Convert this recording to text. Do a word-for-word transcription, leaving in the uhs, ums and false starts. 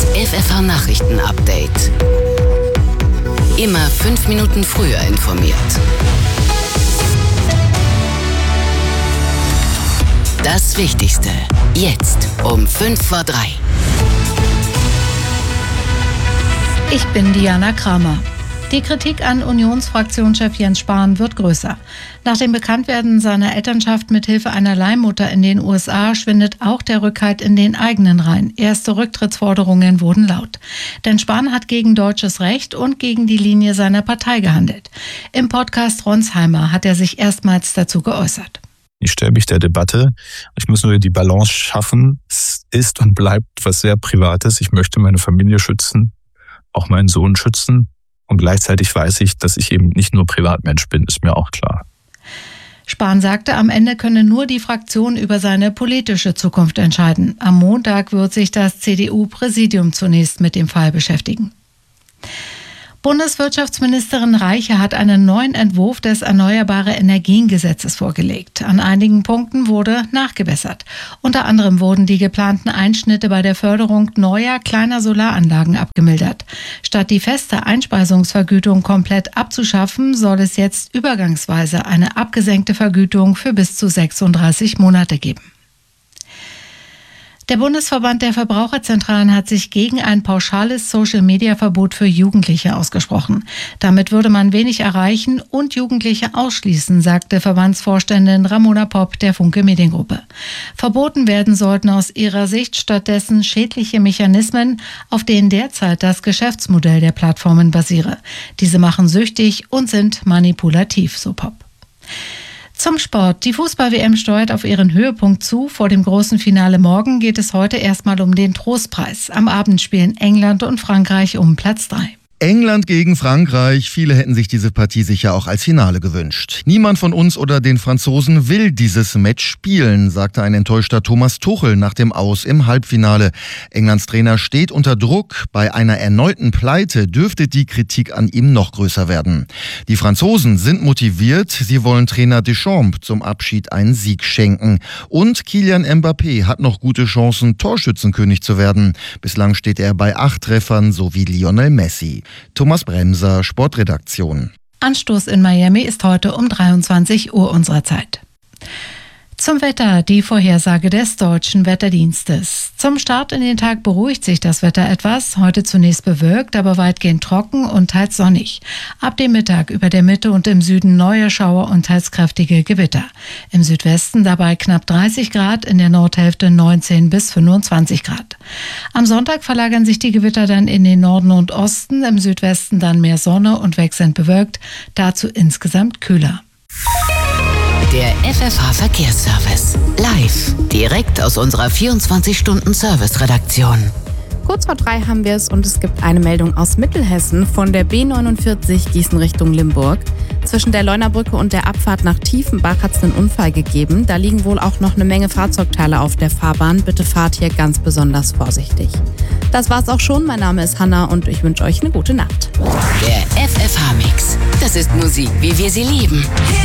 Das F F H-Nachrichten-Update. Immer fünf Minuten früher informiert. Das Wichtigste jetzt um fünf vor drei. Ich bin Diana Kramer. Die Kritik an Unionsfraktionschef Jens Spahn wird größer. Nach dem Bekanntwerden seiner Elternschaft mit Hilfe einer Leihmutter in den U S A schwindet auch der Rückhalt in den eigenen Reihen. Erste Rücktrittsforderungen wurden laut. Denn Spahn hat gegen deutsches Recht und gegen die Linie seiner Partei gehandelt. Im Podcast Ronsheimer hat er sich erstmals dazu geäußert. Ich stelle mich der Debatte. Ich muss nur die Balance schaffen. Es ist und bleibt was sehr Privates. Ich möchte meine Familie schützen, auch meinen Sohn schützen. Und gleichzeitig weiß ich, dass ich eben nicht nur Privatmensch bin, ist mir auch klar. Spahn sagte, am Ende könne nur die Fraktion über seine politische Zukunft entscheiden. Am Montag wird sich das C D U-Präsidium zunächst mit dem Fall beschäftigen. Bundeswirtschaftsministerin Reiche hat einen neuen Entwurf des Erneuerbare-Energien-Gesetzes vorgelegt. An einigen Punkten wurde nachgebessert. Unter anderem wurden die geplanten Einschnitte bei der Förderung neuer, kleiner Solaranlagen abgemildert. Statt die feste Einspeisungsvergütung komplett abzuschaffen, soll es jetzt übergangsweise eine abgesenkte Vergütung für bis zu sechsunddreißig Monate geben. Der Bundesverband der Verbraucherzentralen hat sich gegen ein pauschales Social-Media-Verbot für Jugendliche ausgesprochen. Damit würde man wenig erreichen und Jugendliche ausschließen, sagte Verbandsvorständin Ramona Popp der Funke Mediengruppe. Verboten werden sollten aus ihrer Sicht stattdessen schädliche Mechanismen, auf denen derzeit das Geschäftsmodell der Plattformen basiere. Diese machen süchtig und sind manipulativ, so Popp. Zum Sport. Die Fußball-W M steuert auf ihren Höhepunkt zu. Vor dem großen Finale morgen geht es heute erstmal um den Trostpreis. Am Abend spielen England und Frankreich um Platz drei. England gegen Frankreich. Viele hätten sich diese Partie sicher auch als Finale gewünscht. Niemand von uns oder den Franzosen will dieses Match spielen, sagte ein enttäuschter Thomas Tuchel nach dem Aus im Halbfinale. Englands Trainer steht unter Druck. Bei einer erneuten Pleite dürfte die Kritik an ihm noch größer werden. Die Franzosen sind motiviert. Sie wollen Trainer Deschamps zum Abschied einen Sieg schenken. Und Kylian Mbappé hat noch gute Chancen, Torschützenkönig zu werden. Bislang steht er bei acht Treffern, so wie Lionel Messi. Thomas Bremser, Sportredaktion. Anstoß in Miami ist heute um dreiundzwanzig Uhr unserer Zeit. Zum Wetter, die Vorhersage des Deutschen Wetterdienstes. Zum Start in den Tag beruhigt sich das Wetter etwas. Heute zunächst bewölkt, aber weitgehend trocken und teils sonnig. Ab dem Mittag über der Mitte und im Süden neue Schauer und teils kräftige Gewitter. Im Südwesten dabei knapp dreißig Grad, in der Nordhälfte neunzehn bis fünfundzwanzig Grad. Am Sonntag verlagern sich die Gewitter dann in den Norden und Osten, im Südwesten dann mehr Sonne und wechselnd bewölkt, dazu insgesamt kühler. Der F F H-Verkehrsservice. Live. Direkt aus unserer vierundzwanzig-Stunden-Service-Redaktion. Kurz vor drei haben wir es und es gibt eine Meldung aus Mittelhessen von der B neunundvierzig Gießen Richtung Limburg. Zwischen der Leunabrücke und der Abfahrt nach Tiefenbach hat es einen Unfall gegeben. Da liegen wohl auch noch eine Menge Fahrzeugteile auf der Fahrbahn. Bitte fahrt hier ganz besonders vorsichtig. Das war's auch schon. Mein Name ist Hanna und ich wünsche euch eine gute Nacht. Der F F H-Mix. Das ist Musik, wie wir sie lieben.